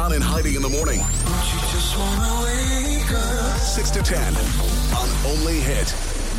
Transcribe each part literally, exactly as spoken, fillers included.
John and Heidi in the morning. Just wanna wake up. six to ten on Only Hit.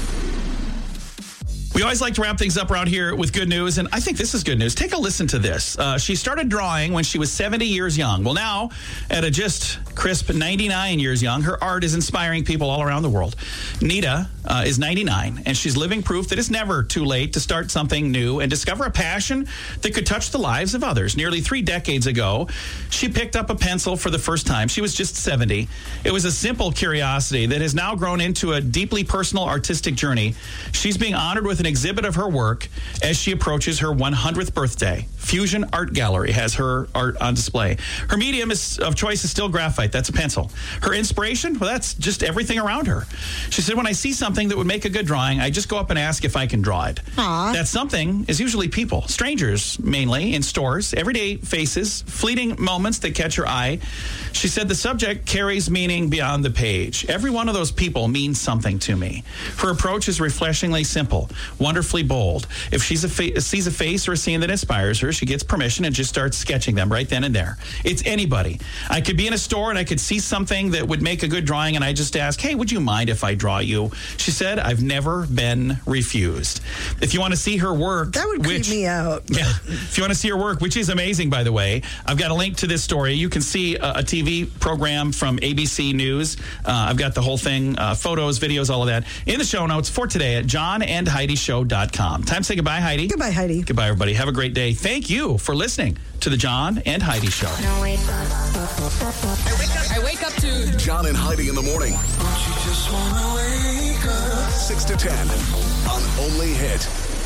We always like to wrap things up around here with good news, and I think this is good news. Take a listen to this. Uh, she started drawing when she was seventy years young. Well, now, at a just crisp ninety-nine years young, her art is inspiring people all around the world. Nita uh, is ninety-nine, and she's living proof that it's never too late to start something new and discover a passion that could touch the lives of others. Nearly three decades ago, she picked up a pencil for the first time. She was just seventy. It was a simple curiosity that has now grown into a deeply personal artistic journey. She's being honored with an exhibit of her work as she approaches her one hundredth birthday. Fusion Art Gallery has her art on display. Her medium is, of choice is still graphite. That's a pencil. Her inspiration? Well, that's just everything around her. She said, when I see something that would make a good drawing, I just go up and ask if I can draw it. Aww. That something is usually people, strangers mainly, in stores, everyday faces, fleeting moments that catch her eye. She said the subject carries meaning beyond the page. Every one of those people means something to me. Her approach is refreshingly simple, wonderfully bold. If she fa- sees a face or a scene that inspires her, she gets permission and just starts sketching them right then and there. It's anybody. I could be in a store and I could see something that would make a good drawing, and I just ask, hey, would you mind if I draw you? She said, I've never been refused. If you want to see her work... That would creep which, me out. Yeah. If you want to see her work, which is amazing, by the way, I've got a link to this story. You can see a, a T V program from A B C News. Uh, I've got the whole thing, uh, photos, videos, all of that, in the show notes for today at john and heidi show dot com. Time to say goodbye, Heidi. Goodbye, Heidi. Goodbye, everybody. Have a great day. Thank you for listening to the John and Heidi Show. I wake up, I wake up to John and Heidi in the morning. Just wanna wake up. six to ten on Only Hit.